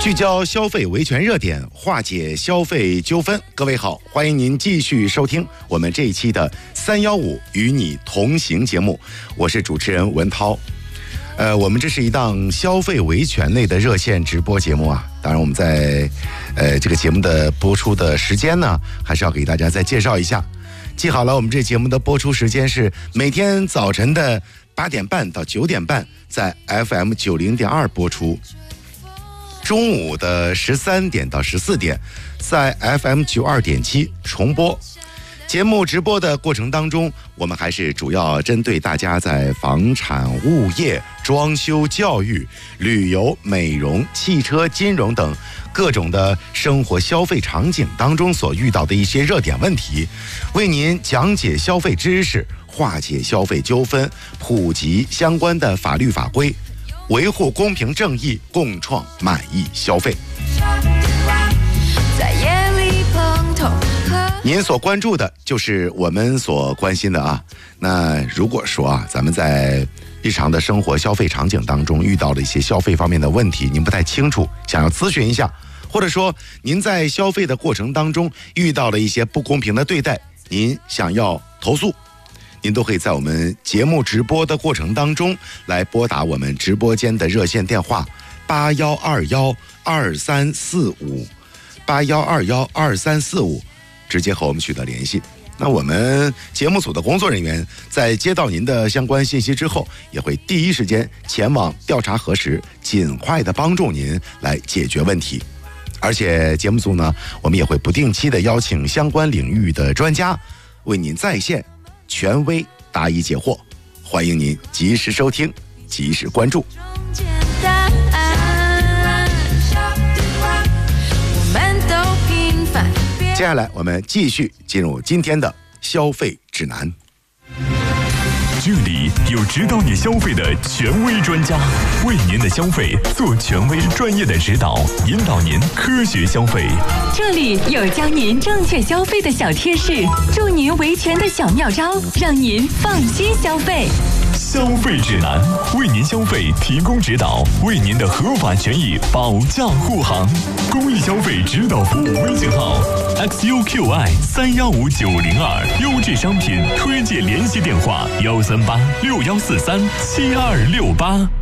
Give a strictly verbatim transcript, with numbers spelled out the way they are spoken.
聚焦消费维权热点，化解消费纠纷。各位好，欢迎您继续收听我们这一期的三一五与你同行节目，我是主持人文涛。呃，我们这是一档消费维权类的热线直播节目啊。当然，我们在呃这个节目的播出的时间呢，还是要给大家再介绍一下。记好了，我们这节目的播出时间是每天早晨的八点半到九点半，在 F M 九零点二播出。中午的十三点到十四点，在 F M 九二点七重播。节目直播的过程当中，我们还是主要针对大家在房产、物业、装修、教育、旅游、美容、汽车、金融等各种的生活消费场景当中所遇到的一些热点问题，为您讲解消费知识，化解消费纠纷，普及相关的法律法规，维护公平正义，共创满意消费。您所关注的就是我们所关心的啊。那如果说啊，咱们在日常的生活消费场景当中遇到了一些消费方面的问题，您不太清楚，想要咨询一下，或者说您在消费的过程当中遇到了一些不公平的对待，您想要投诉，您都可以在我们节目直播的过程当中来拨打我们直播间的热线电话八幺二幺二三四五八幺二幺二三四五，直接和我们取得联系。那我们节目组的工作人员在接到您的相关信息之后，也会第一时间前往调查核实，尽快的帮助您来解决问题。而且节目组呢，我们也会不定期的邀请相关领域的专家为您在线权威答疑解惑，欢迎您及时收听，及时关注。接下来我们继续进入今天的消费指南。 这里有指导你消费的权威专家，为您的消费做权威专业的指导，引导您科学消费。 这里有教您正确消费的小贴士，助您维权的小妙招，让您放心消费。 消费指南，为您消费提供指导，为您的合法权益保驾护航。公益消费指导服务微信号 X U Q I 三幺五九零二，优质商品推荐联系电话幺三八六幺四三七二六八。